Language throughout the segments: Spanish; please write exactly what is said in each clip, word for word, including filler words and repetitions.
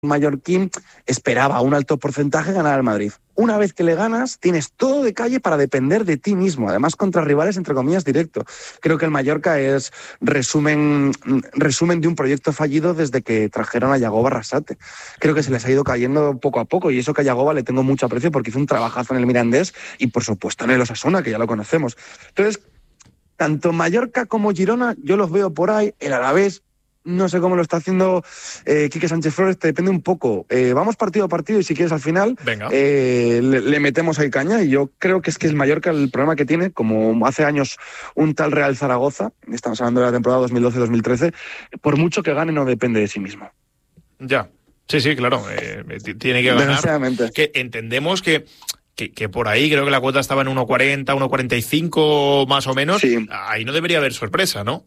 mallorquín esperaba un alto porcentaje ganar al Madrid. Una vez que le ganas, tienes todo de calle para depender de ti mismo, además contra rivales, entre comillas, directo. Creo que el Mallorca es resumen, resumen de un proyecto fallido desde que trajeron a Yagoba Arrasate. Creo que se les ha ido cayendo poco a poco, y eso que a Yagoba le tengo mucho aprecio porque hizo un trabajazo en el Mirandés y, por supuesto, en el Osasuna, que ya lo conocemos. Entonces, tanto Mallorca como Girona, yo los veo por ahí. El Alavés, no sé cómo lo está haciendo eh, Quique Sánchez Flores, te depende un poco. Eh, vamos partido a partido y si quieres al final eh, le, le metemos ahí caña, y yo creo que es que el Mallorca, el problema que tiene, como hace años un tal Real Zaragoza, estamos hablando de la temporada dos mil doce dos mil trece, por mucho que gane no depende de sí mismo. Ya, sí, sí, claro, eh, tiene que ganar. Que entendemos que... Que, que por ahí creo que la cuota estaba en uno cuarenta, uno cuarenta y cinco más o menos. Sí. Ahí no debería haber sorpresa, ¿no?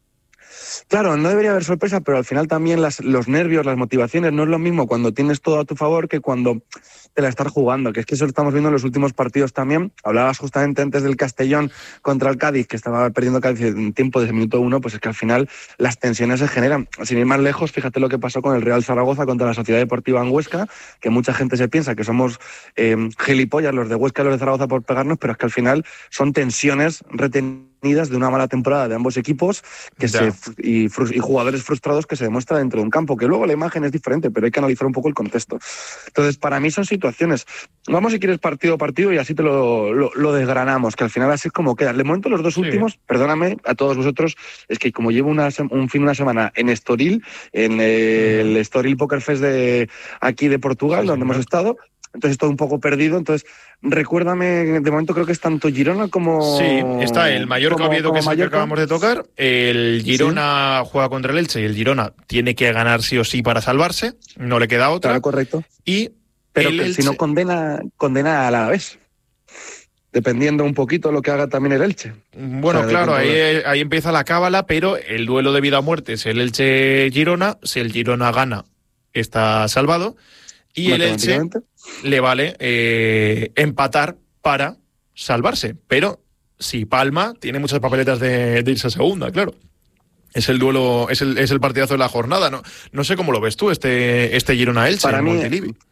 Claro, no debería haber sorpresa, pero al final también las, los nervios, las motivaciones, no es lo mismo cuando tienes todo a tu favor que cuando te la estás jugando, que es que eso lo estamos viendo en los últimos partidos también. Hablabas justamente antes del Castellón contra el Cádiz, que estaba perdiendo Cádiz en tiempo desde el minuto uno, pues es que al final las tensiones se generan. Sin ir más lejos, fíjate lo que pasó con el Real Zaragoza contra la Sociedad Deportiva en Huesca, que mucha gente se piensa que somos eh, gilipollas los de Huesca y los de Zaragoza por pegarnos, pero es que al final son tensiones retenidas de una mala temporada de ambos equipos que se, y, y jugadores frustrados que se demuestra dentro de un campo, que luego la imagen es diferente, pero hay que analizar un poco el contexto. Entonces, para mí son situaciones. Vamos, si quieres, partido a partido y así te lo, lo, lo desgranamos, que al final así es como queda. De momento, los dos sí. últimos, perdóname a todos vosotros, es que como llevo una, un fin de una semana en Estoril, en el Estoril Poker Fest de aquí de Portugal, sí, donde sí, hemos estado, entonces estoy un poco perdido. Entonces, recuérdame, de momento creo que es tanto Girona como... Sí, está el Mallorca Oviedo, que es el que acabamos de tocar. El Girona sí. juega contra el Elche y el Girona tiene que ganar sí o sí para salvarse. No le queda otra. Claro, correcto. Y Pero que Elche... si no condena, condena a la vez. Dependiendo un poquito lo que haga también el Elche. Bueno, o sea, claro, ahí, ahí empieza la cábala, pero el duelo de vida o muerte es el Elche-Girona. Si el Girona gana, está salvado. Y el Elche le vale eh, empatar para salvarse. Pero si palma, tiene muchas papeletas de, de irse a segunda, claro. Es el duelo, es el, es el partidazo de la jornada. No, no sé cómo lo ves tú, este, este Girona-Elche. Para mí,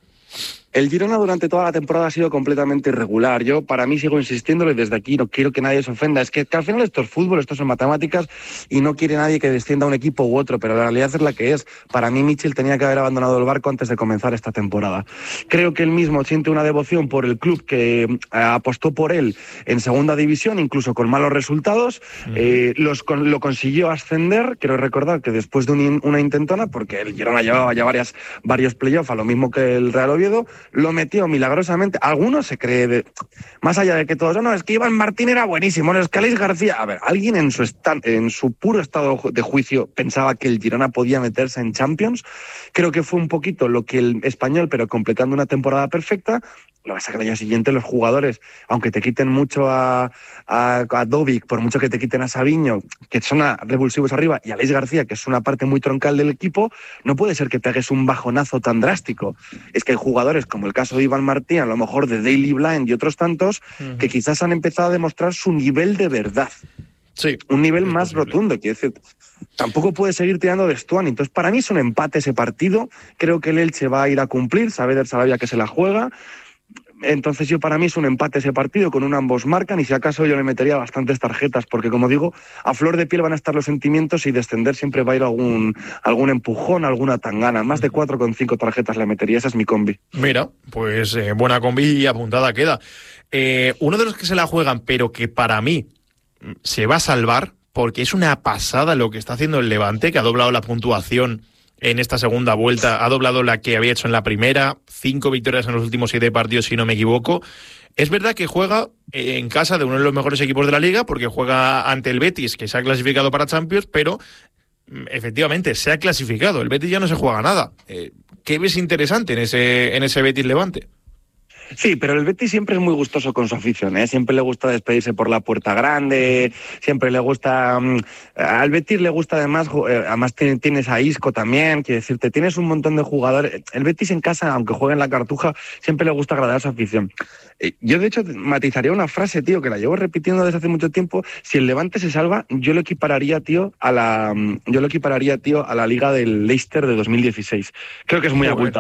el Girona durante toda la temporada ha sido completamente irregular. Yo, para mí, sigo insistiéndole desde aquí, no quiero que nadie se ofenda. Es que, que al final esto es fútbol, esto son matemáticas, y no quiere nadie que descienda un equipo u otro, pero la realidad es la que es. Para mí, Michel tenía que haber abandonado el barco antes de comenzar esta temporada. Creo que él mismo siente una devoción por el club que eh, apostó por él en segunda división, incluso con malos resultados. Uh-huh. Eh, los, con, lo consiguió ascender. Quiero recordar que después de un, una intentona, porque el Girona llevaba ya varias, varios playoffs, a lo mismo que el Real Oviedo, lo metió milagrosamente. Algunos se cree, de, más allá de que todos, no, es que Iván Martín era buenísimo, no, es que Aleix García, a ver, alguien en su, esta, en su puro estado de juicio pensaba que el Girona podía meterse en Champions. Creo que fue un poquito lo que el Español, pero completando una temporada perfecta. Lo que pasa es que al año siguiente los jugadores, aunque te quiten mucho a, a, a Dovic, por mucho que te quiten a Sabiño, que son a, revulsivos arriba, y a Aleix García, que es una parte muy troncal del equipo, no puede ser que pegues un bajonazo tan drástico. Es que hay jugadores, como el caso de Iván Martín, a lo mejor de Daily Blind y otros tantos, uh-huh. que quizás han empezado a demostrar su nivel de verdad. Sí, un nivel más posible. Rotundo, quiero decir, tampoco puede seguir tirando de Stuani. Entonces, para mí es un empate ese partido. Creo que el Elche va a ir a cumplir, Saavedra Sarabia que se la juega. Entonces yo para mí es un empate ese partido, con un ambos marcan, y si acaso yo le metería bastantes tarjetas, porque como digo, a flor de piel van a estar los sentimientos, y descender siempre va a ir algún, algún empujón, alguna tangana. Más de cuatro con cinco tarjetas le metería, esa es mi combi. Mira, pues eh, buena combi y apuntada queda. Eh, uno de los que se la juegan, pero que para mí se va a salvar, porque es una pasada lo que está haciendo el Levante, que ha doblado la puntuación en esta segunda vuelta, ha doblado la que había hecho en la primera, cinco victorias en los últimos siete partidos, si no me equivoco. Es verdad que juega en casa de uno de los mejores equipos de la Liga, porque juega ante el Betis, que se ha clasificado para Champions, pero efectivamente se ha clasificado. El Betis ya no se juega nada. Eh, ¿Qué ves interesante en ese, en ese Betis Levante? Sí, pero el Betis siempre es muy gustoso con su afición, ¿eh? Siempre le gusta despedirse por la puerta grande, siempre le gusta... Um, al Betis le gusta además, eh, además tienes a Isco también, quiere decirte, tienes un montón de jugadores. El Betis en casa, aunque juegue en la Cartuja, siempre le gusta agradar a su afición. Eh, yo, de hecho, matizaría una frase, tío, que la llevo repitiendo desde hace mucho tiempo. Si el Levante se salva, yo lo equipararía, tío, a la, yo lo equipararía, tío, a la Liga del Leicester de dos mil dieciséis. Creo que es muy abultado.